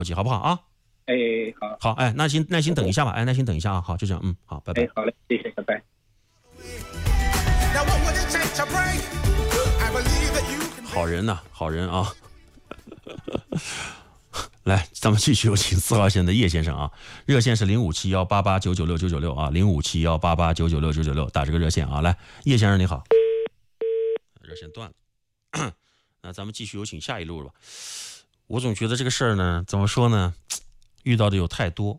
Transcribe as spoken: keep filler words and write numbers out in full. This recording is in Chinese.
好不好啊？ 哎，好， 好，哎，耐心耐心等一下吧，哎，耐心等一下啊，好，就这样，嗯，好，拜拜。 哎，好嘞，谢谢，拜拜。 好人呐、啊，好人啊！来，咱们继续有请四号线的叶先生啊，热线是零五七幺八八九九六九九六啊，零五七幺八八九九六九九六，打这个热线啊。来，叶先生你好，热线断了，那咱们继续有请下一路吧。我总觉得这个事儿呢，怎么说呢，遇到的有太多